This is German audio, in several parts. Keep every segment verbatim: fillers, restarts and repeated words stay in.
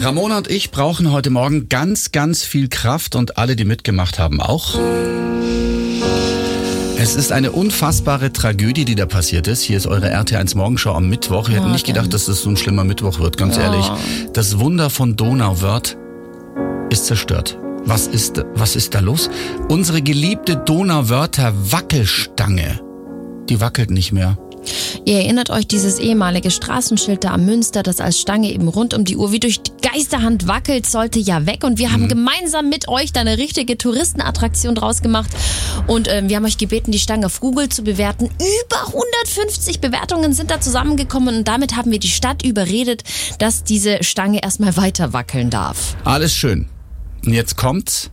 Ramona und ich brauchen heute Morgen ganz, ganz viel Kraft und alle, die mitgemacht haben, auch. Es ist eine unfassbare Tragödie, die da passiert ist. Hier ist eure R T eins Morgenschau am Mittwoch. Wir hätten nicht gedacht, dass das so ein schlimmer Mittwoch wird, ganz ja. ehrlich. Das Wunder von Donauwörth ist zerstört. Was ist, was ist da los? Unsere geliebte Donauwörther Wackelstange, die wackelt nicht mehr. Ihr erinnert euch, dieses ehemalige Straßenschild da am Münster, das als Stange eben rund um die Uhr wie durch die Geisterhand wackelt, sollte ja weg. Und wir haben mhm. gemeinsam mit euch da eine richtige Touristenattraktion draus gemacht. Und äh, wir haben euch gebeten, die Stange auf Google zu bewerten. Über hundertfünfzig Bewertungen sind da zusammengekommen. Und damit haben wir die Stadt überredet, dass diese Stange erstmal weiter wackeln darf. Alles schön. Und jetzt kommt's.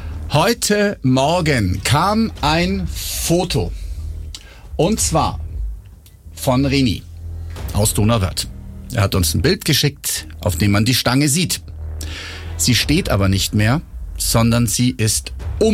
Heute Morgen kam ein Foto. Und zwar von Reni aus Donauwörth. Er hat uns ein Bild geschickt, auf dem man die Stange sieht. Sie steht aber nicht mehr, sondern sie ist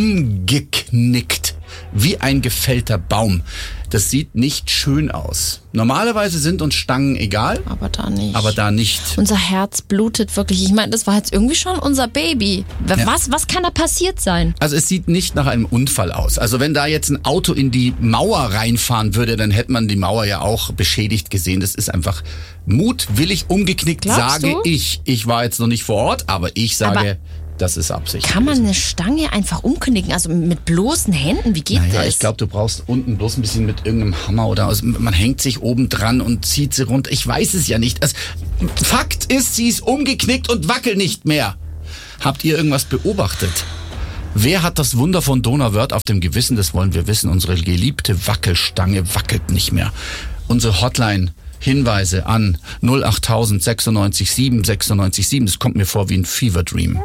umgeknickt, wie ein gefällter Baum. Das sieht nicht schön aus. Normalerweise sind uns Stangen egal. Aber da nicht. Aber da nicht. Unser Herz blutet wirklich. Ich meine, das war jetzt irgendwie schon unser Baby. Was, ja. was kann da passiert sein? Also es sieht nicht nach einem Unfall aus. Also wenn da jetzt ein Auto in die Mauer reinfahren würde, dann hätte man die Mauer ja auch beschädigt gesehen. Das ist einfach mutwillig umgeknickt, Glaubst sage du? ich. Ich war jetzt noch nicht vor Ort, aber ich sage... Aber das ist Absicht. Kann man eine Stange einfach umknicken? Also mit bloßen Händen? Wie geht naja, das? Ich glaube, du brauchst unten bloß ein bisschen mit irgendeinem Hammer oder aus, man hängt sich oben dran und zieht sie runter. Ich weiß es ja nicht. Also, Fakt ist, sie ist umgeknickt und wackelt nicht mehr. Habt ihr irgendwas beobachtet? Wer hat das Wunder von Donauwörth auf dem Gewissen? Das wollen wir wissen. Unsere geliebte Wackelstange wackelt nicht mehr. Unsere Hotline. Hinweise an null acht tausend sechsundneunzig sieben sechsundneunzig sieben. Das kommt mir vor wie ein Fever Dream.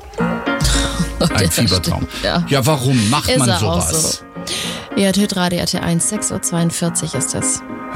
Ein ja, Fiebertraum. Ja. ja, warum macht ist man er sowas? Auch so. Ja, Hitradio R T eins, sechs Uhr zweiundvierzig ist es.